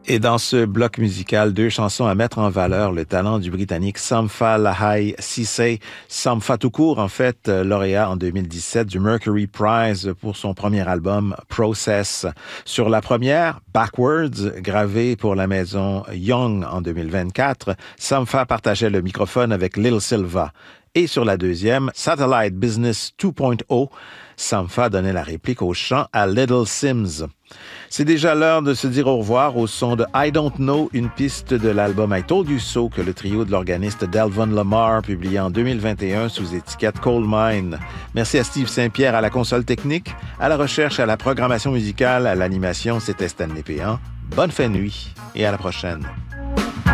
Et dans ce bloc musical, deux chansons à mettre en valeur le talent du Britannique Sampha Lahai Cissé. Sampha tout court, en fait, lauréat en 2017 du Mercury Prize pour son premier album Process. Sur la première, Backwards, gravé pour la maison Young en 2024, Sampha partageait le microphone avec Lil Silva. Et sur la deuxième, Satellite Business 2.0, Sampha donnait la réplique au chant à Little Sims. C'est déjà l'heure de se dire au revoir au son de I Don't Know, une piste de l'album I Told You So que le trio de l'organiste Delvon Lamar publié en 2021 sous étiquette Coal Mine. Merci à Steve Saint-Pierre à la console technique, à la recherche, à la programmation musicale, à l'animation, c'était Stanley Péan. Bonne fin de nuit et à la prochaine.